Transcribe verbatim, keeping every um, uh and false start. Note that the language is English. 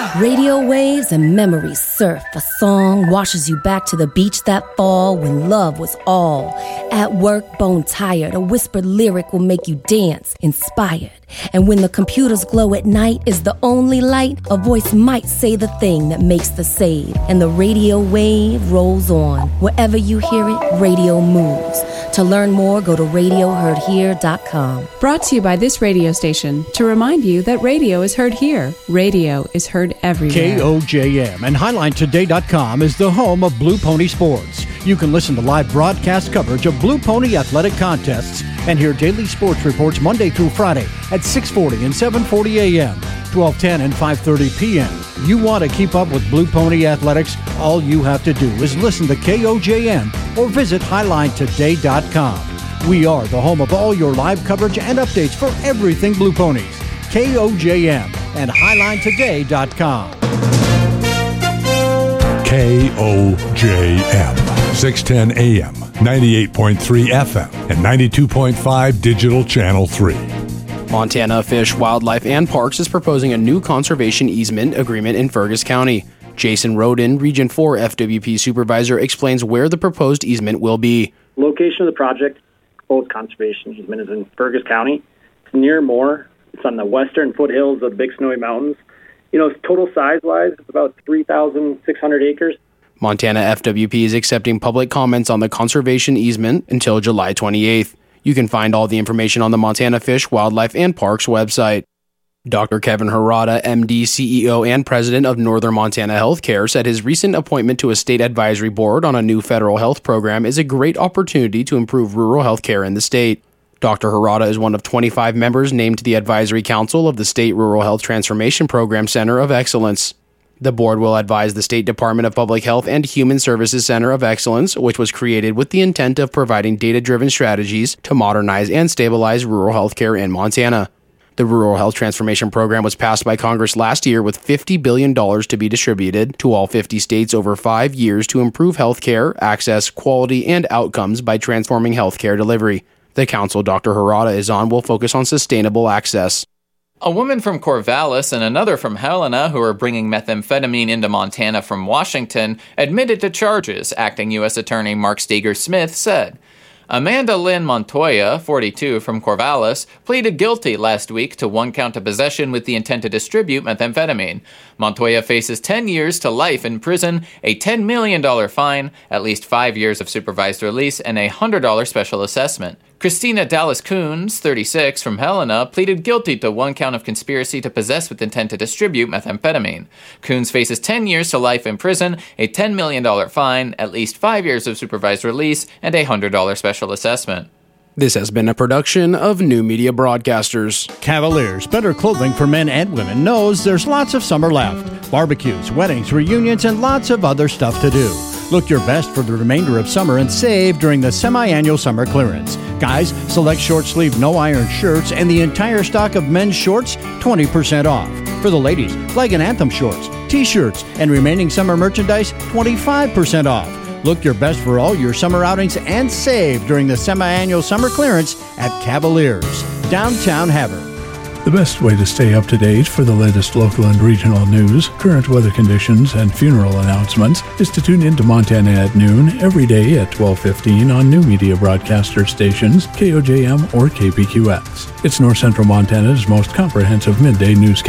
Radio waves and memories surf. A song washes you back to the beach that fall when love was all. At work, bone tired, a whispered lyric will make you dance, inspired. And when the computers glow at night is the only light, a voice might say the thing that makes the save. And the radio wave rolls on. Wherever you hear it, radio moves. To learn more, go to radio heard here dot com. Brought to you by this radio station to remind you that radio is heard here. Radio is heard everywhere. K O J M and Highline Today dot com is the home of Blue Pony Sports. You can listen to live broadcast coverage of Blue Pony athletic contests and hear daily sports reports Monday through Friday at six forty and seven forty a.m., twelve ten and five thirty p.m. You want to keep up with Blue Pony athletics? All you have to do is listen to K O J M or visit Highline Today dot com. We are the home of all your live coverage and updates for everything Blue Ponies. K O J M and Highline Today dot com. K O J M, six ten A M, ninety-eight point three F M, and ninety-two point five Digital Channel three. Montana Fish, Wildlife, and Parks is proposing a new conservation easement agreement in Fergus County. Jason Roden, Region four F W P Supervisor, explains where the proposed easement will be. Location of the project, proposed conservation easement, is in Fergus County. It's near Moore. It's on the western foothills of the Big Snowy Mountains. You know, total size-wise, it's about three thousand six hundred acres. Montana F W P is accepting public comments on the conservation easement until July twenty-eighth. You can find all the information on the Montana Fish, Wildlife, and Parks website. Doctor Kevin Harada, M D, C E O, and President of Northern Montana Healthcare, said his recent appointment to a state advisory board on a new federal health program is a great opportunity to improve rural healthcare in the state. Doctor Harada is one of twenty-five members named to the Advisory Council of the State Rural Health Transformation Program Center of Excellence. The board will advise the State Department of Public Health and Human Services Center of Excellence, which was created with the intent of providing data-driven strategies to modernize and stabilize rural healthcare in Montana. The Rural Health Transformation Program was passed by Congress last year with fifty billion dollars to be distributed to all fifty states over five years to improve healthcare, access, quality, and outcomes by transforming healthcare delivery. The council Doctor Harada is on will focus on sustainable access. A woman from Corvallis and another from Helena, who are bringing methamphetamine into Montana from Washington, admitted to charges, Acting U S Attorney Mark Steger-Smith said. Amanda Lynn Montoya, forty-two, from Corvallis, pleaded guilty last week to one count of possession with the intent to distribute methamphetamine. Montoya faces ten years to life in prison, a ten million dollars fine, at least five years of supervised release, and a one hundred dollars special assessment. Christina Dallas Coons, thirty-six, from Helena, pleaded guilty to one count of conspiracy to possess with intent to distribute methamphetamine. Coons faces ten years to life in prison, a ten million dollars fine, at least five years of supervised release, and a one hundred dollars special assessment. This has been a production of New Media Broadcasters. Cavaliers, better clothing for men and women, knows there's lots of summer left. Barbecues, weddings, reunions, and lots of other stuff to do. Look your best for the remainder of summer and save during the semi-annual summer clearance. Guys, select short-sleeve no-iron shirts and the entire stock of men's shorts, twenty percent off. For the ladies, flag and anthem shorts, t-shirts, and remaining summer merchandise, twenty-five percent off. Look your best for all your summer outings and save during the semi-annual summer clearance at Cavaliers, downtown Havre. The best way to stay up to date for the latest local and regional news, current weather conditions, and funeral announcements is to tune into Montana at noon every day at twelve fifteen on New Media Broadcaster stations, K O J M or K P Q X. It's North Central Montana's most comprehensive midday news.